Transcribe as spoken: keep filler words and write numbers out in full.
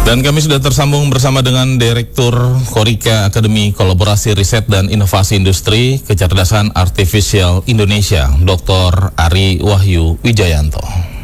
Dan kami sudah tersambung bersama dengan Direktur Korika Akademi Kolaborasi Riset dan Inovasi Industri Kecerdasan Artifisial Indonesia, Doktor Ari Wahyu Wijayanto.